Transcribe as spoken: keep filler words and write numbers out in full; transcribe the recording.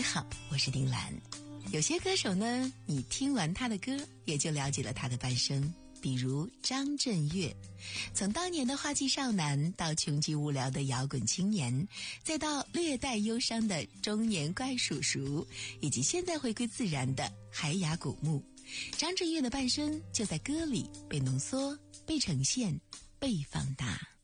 好，我是丁兰。有些歌手呢，你听完他的歌，也就了解了他的半生。比如张震岳，从当年的花季少男到穷极无聊的摇滚青年，再到略带忧伤的中年怪叔叔，以及现在回归自然的海雅古墓，张震岳的半生就在歌里被浓缩、被呈现、被放大。